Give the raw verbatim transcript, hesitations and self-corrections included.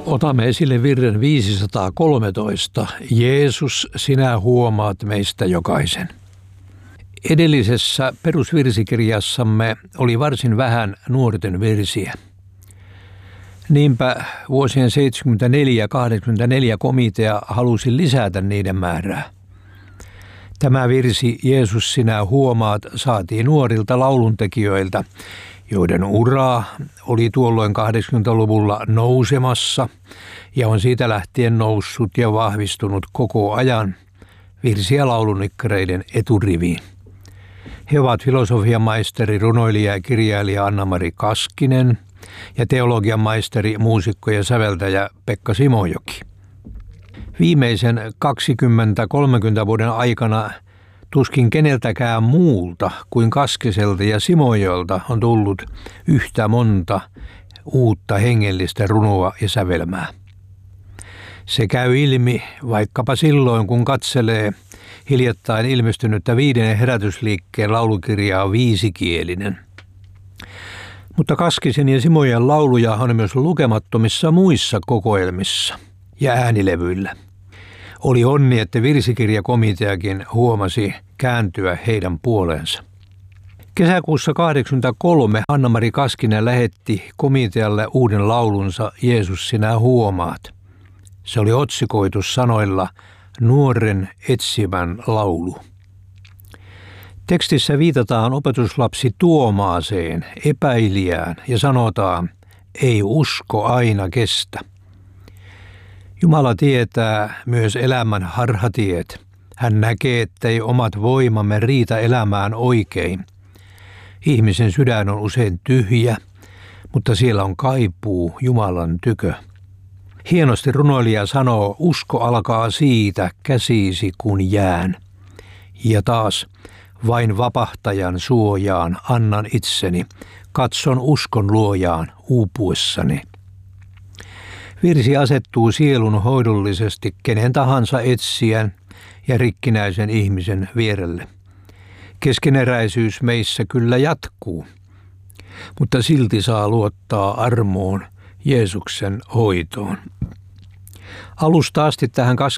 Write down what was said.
Otamme esille virren viisisataakolmetoista. Jeesus, sinä huomaat meistä jokaisen. Edellisessä perusvirsikirjassamme oli varsin vähän nuorten virsiä. Niinpä vuosien seitsemänkymmentäneljä kahdeksankymmentäneljä komitea halusi lisätä niiden määrää. Tämä virsi, Jeesus, sinä huomaat, saatiin nuorilta lauluntekijöiltä, joiden uraa oli tuolloin kahdeksankymmentäluvulla nousemassa ja on siitä lähtien noussut ja vahvistunut koko ajan virsi- ja laulunikkareiden eturiviin. He ovat filosofian maisteri, runoilija ja kirjailija Anna-Mari Kaskinen ja teologian maisteri, muusikko ja säveltäjä Pekka Simojoki. Viimeisen kaksikymmentä kolmekymmentä vuoden aikana tuskin keneltäkään muulta kuin Kaskiselta ja Simojolta on tullut yhtä monta uutta hengellistä runoa ja sävelmää. Se käy ilmi vaikkapa silloin, kun katselee hiljattain ilmestynyttä viiden herätysliikkeen laulukirjaa Viisikielinen. Mutta Kaskisen ja Simojen lauluja on myös lukemattomissa muissa kokoelmissa ja äänilevyillä. Oli onni, että virsikirjakomiteakin huomasi kääntyä heidän puoleensa. Kesäkuussa kahdeksankymmentäkolme Anna-Mari Kaskinen lähetti komitealle uuden laulunsa Jeesus, sinä huomaat. Se oli otsikoitu sanoilla Nuoren etsivän laulu. Tekstissä viitataan opetuslapsi Tuomaaseen, epäilijään, ja sanotaan, ei usko aina kestä. Jumala tietää myös elämän harhatiet. Hän näkee, ettei omat voimamme riitä elämään oikein. Ihmisen sydän on usein tyhjä, mutta siellä on kaipuu Jumalan tykö. Hienosti runoilija sanoo, usko alkaa siitä, käsisi kun jään. Ja taas, vain vapahtajan suojaan annan itseni, katson uskon luojaan uupuessani. Virsi asettuu sielun hoidollisesti kenen tahansa etsijän ja rikkinäisen ihmisen vierelle. Keskeneräisyys meissä kyllä jatkuu, mutta silti saa luottaa armoon, Jeesuksen hoitoon. Alusta asti tähän